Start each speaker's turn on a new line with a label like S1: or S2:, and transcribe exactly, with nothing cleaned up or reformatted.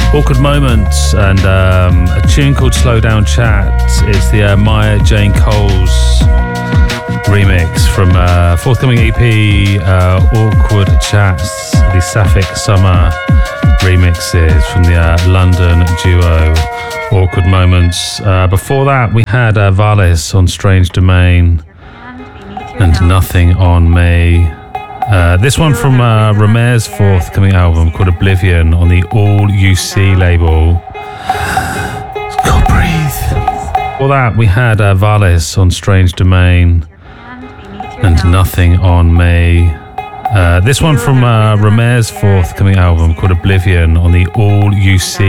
S1: Awkward Moments and um, a tune called Slow Down Chat. It's the uh, Maya Jane Coles remix from uh, forthcoming E P, uh, Awkward Chats, the Sapphic Summer remixes from the uh, London duo Awkward Moments. Uh, before that, we had uh, Valis on Strange Domain and Nothing on Me. Uh, this one from uh, Romaire's forthcoming album called Oblivion on the All U C label. It's called Breathe. Before that, we had uh, Valis on Strange Domain and Nothing on Me. Uh, this one from uh, Romaire's forthcoming album called Oblivion on the All U C